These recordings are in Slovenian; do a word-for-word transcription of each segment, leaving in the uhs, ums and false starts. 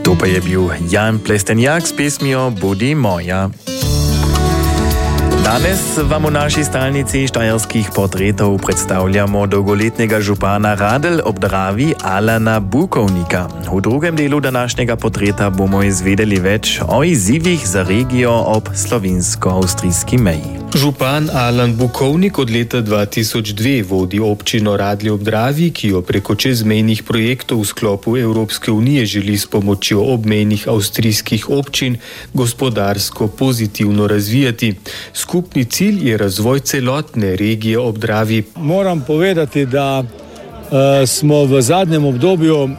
To pa je bil Jan Plestenjak s pesmijo Budi moja. Danes vam v naši stalnici štajerskih portretov predstavljamo dolgoletnega župana Radelj ob Dravi Alana Bukovnika. V drugem delu današnjega portreta bomo izvedeli več o izzivih za regijo ob slovensko-avstrijski meji. Župan Alan Bukovnik od leta dva tisoč dve vodi občino Radelj ob Dravi, ki jo preko čezmejnih projektov v sklopu Evropske unije želi s pomočjo obmejnih avstrijskih občin gospodarsko pozitivno razvijati. Skupni cilj je razvoj celotne regije ob Dravi. Moram povedati, da uh, smo v zadnjem obdobju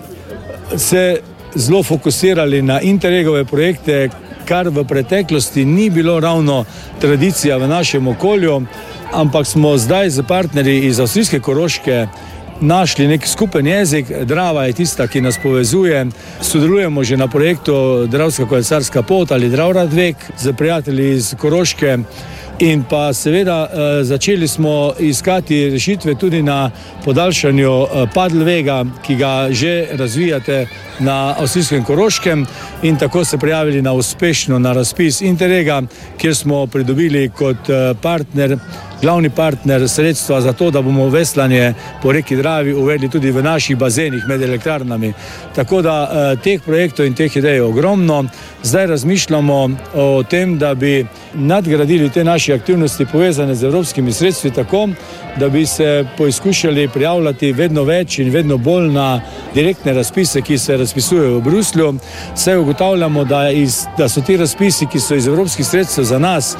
se zelo fokusirali na Interregove projekte, kar v preteklosti ni bilo ravno tradicija v našem okolju, ampak smo zdaj z partnerji iz avstrijske Koroške našli nek skupen jezik. Drava je tista, ki nas povezuje. Sodelujemo že na projektu Dravska kolesarska pot ali Dravradvek z prijatelji iz Koroške. In pa seveda začeli smo iskati rešitve tudi na podaljšanju Padelvega, ki ga že razvijate na avstrijskem Koroškem, in tako se prijavili na uspešno na razpis Interrega, kjer smo pridobili kot partner, glavni partner sredstva za to, da bomo veslanje po reki Dravi uvedli tudi v naših bazenih med elektrarnami. Tako da teh projektov in teh idej je ogromno. Zdaj razmišljamo o tem, da bi nadgradili te naše aktivnosti povezane z evropskimi sredstvi tako, da bi se poizkušali prijavljati vedno več in vedno bolj na direktne razpise, ki se razpisujejo v Bruslju. Saj ugotavljamo, da, iz, da so ti razpisi, ki so iz evropskih sredstev za nas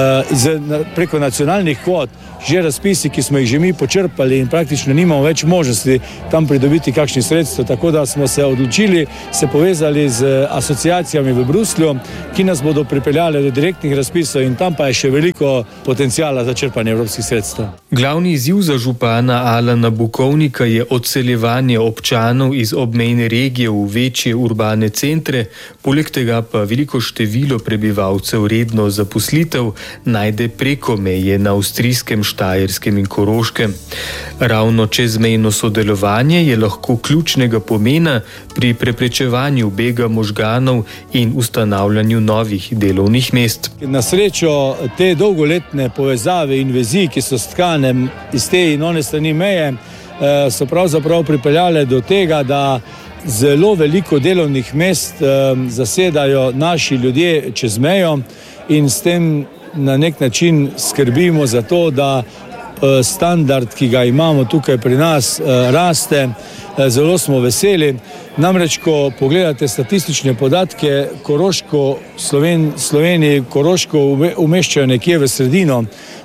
uh, preko nacionalnih kvot, že razpisi, ki smo jih že mi počrpali in praktično nimamo več možnosti tam pridobiti kakšnih sredstev, tako da smo se odločili, se povezali z asociacijami v Bruslju, ki nas bodo pripeljali do direktnih razpisov, in tam pa je še veliko potencijala za črpanje evropskih sredstev. Glavni izziv za župana Alana Bukovnika je odseljevanje občanov iz obmejne regije v večje urbane centre, poleg tega pa veliko število prebivalcev redno zaposlitev najde preko meje na avstrijskem, štajerskem in koroškem. Ravno čezmejno sodelovanje je lahko ključnega pomena pri preprečevanju bega možganov in ustanavljanju novih delovnih mest. Na srečo te dolgoletne povezave in vezi, ki so stkane iz te in one strani meje, so pravzaprav pripeljale do tega, da zelo veliko delovnih mest zasedajo naši ljudje čez mejo, in s tem na nek način skrbimo za to, da standard, ki ga imamo tukaj pri nas, raste. Zelo smo veseli. Namreč, ko pogledate statistične podatke, Koroško, Sloven, Sloveniji Koroško umeščajo nekje v sredino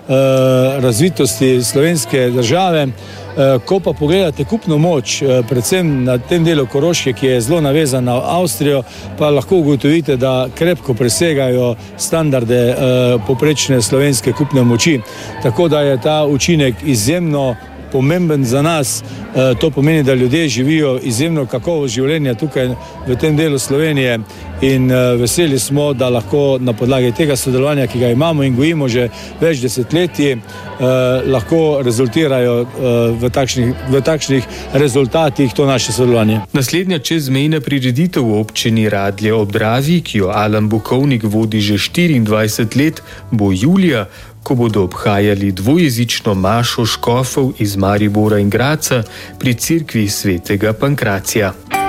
razvitosti slovenske države. Ko pa pogledate kupno moč, predvsem na tem delu Koroške, ki je zelo navezan na Avstrijo, pa lahko ugotovite, da krepko presegajo standarde poprečne slovenske kupne moči. Tako da je ta učinek izjemno pomemben za nas. To pomeni, da ljudje živijo izjemno kakovost življenja tukaj v tem delu Slovenije, in veseli smo, da lahko na podlagi tega sodelovanja, ki ga imamo in gojimo že več desetletij, lahko rezultirajo v takšnih, v takšnih rezultatih to naše sodelovanje. Naslednja čezmejna prireditev v občini Radelj ob Dravi, ki jo Alan Bukovnik vodi že štiriindvajset let, bo julija, ko bodo obhajali dvojezično mašo škofov iz Maribora in Graca pri cerkvi svetega Pankracija.